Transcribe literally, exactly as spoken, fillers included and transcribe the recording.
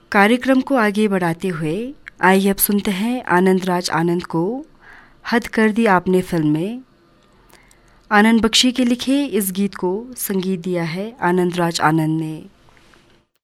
कार्यक्रम को आगे बढ़ाते हुए आइए अब सुनते हैं आनंद राज आनंद को हद कर दी आपने फिल्म में। आनंद बख्शी के लिखे इस गीत को संगीत दिया है आनंद राज आनंद ने।